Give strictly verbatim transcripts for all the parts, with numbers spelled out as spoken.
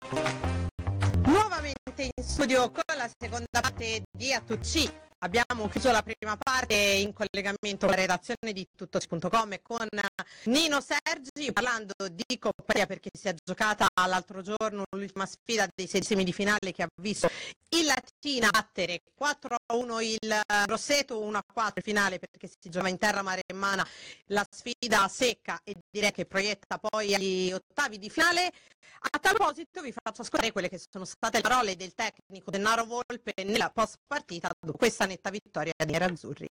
Nuovamente in studio con la seconda parte di A due C. Abbiamo chiuso la prima parte in collegamento con la redazione di tuttoci punto com e con Nino Sergi, parlando di Coppa Italia, perché si è giocata l'altro giorno l'ultima sfida dei sedicesimi di finale che ha visto il Latina battere quattro a uno il Grosseto, uno a quattro in finale, perché si giocava in terra maremmana la sfida secca e direi che proietta poi agli ottavi di finale. A tal proposito vi faccio ascoltare quelle che sono state le parole del tecnico Gennaro Volpe nella post partita dopo questa netta vittoria dei nerazzurri.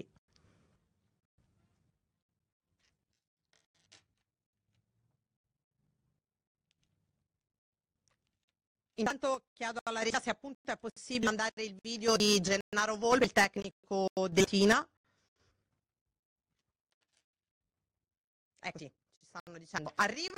Intanto chiedo alla regia se appunto è possibile mandare il video di Gennaro Volpe, il tecnico del Tina. Eccoci, ci stanno dicendo arriva.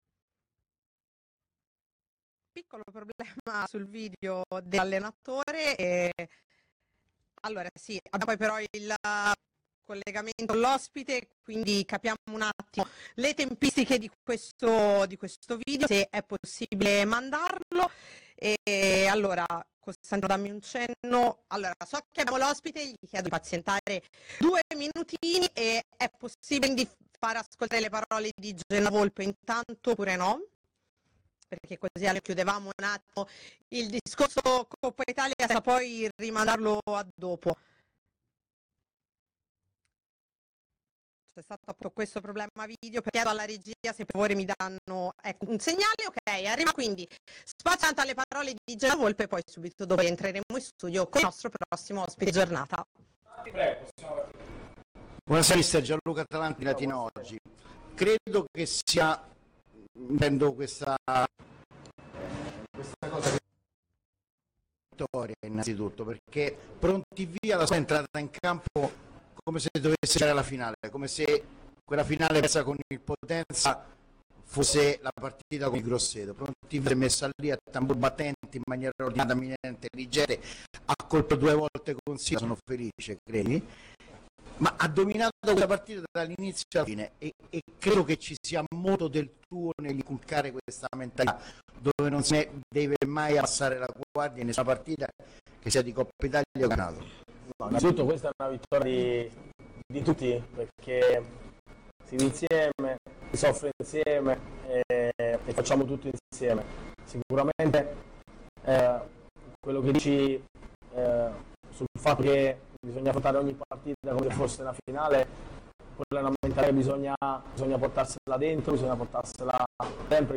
Piccolo problema sul video dell'allenatore. E... Allora sì, abbiamo poi però il collegamento con l'ospite, quindi capiamo un attimo le tempistiche di questo, di questo video, se è possibile mandarlo. E allora, Costantino, dammi un cenno. Allora, so che abbiamo l'ospite, gli chiedo di pazientare due minutini e è possibile quindi far ascoltare le parole di Gennaro Volpe intanto oppure no? Perché così chiudevamo un attimo il discorso Coppa Italia senza poi rimandarlo a dopo. C'è stato appunto questo problema video, chiedo alla regia se per favore mi danno ecco, un segnale. Ok, arriva quindi spazio alle parole di Gennaro Volpe e poi subito dopo entreremo in studio con il nostro prossimo ospite giornata. Prego, buonasera, mister Gianluca Talanti, Latino Oggi. Credo che sia, intendo questa, questa cosa che vittoria innanzitutto, perché pronti via la sua entrata in campo come se dovesse essere la finale, come se quella finale persa con il Potenza fosse la partita con il Grosseto. Pronti via è messa lì a tambur battenti in maniera ordinata, minente, leggera, ha colpito due volte con sì, sono felice, credi? Ma ha dominato questa partita dall'inizio alla fine e, e credo che ci sia molto del tuo nell'inculcare questa mentalità, dove non se ne deve mai abbassare la guardia in nessuna partita, che sia di Coppa Italia o campionato. No, innanzitutto questa è una vittoria di, di tutti, perché si vive insieme, si soffre insieme e, e facciamo tutto insieme. Sicuramente eh, quello che dici eh, sul fatto che bisogna affrontare ogni partita come se fosse una finale, quella è una mentalità che bisogna, bisogna portarsela dentro, bisogna portarsela sempre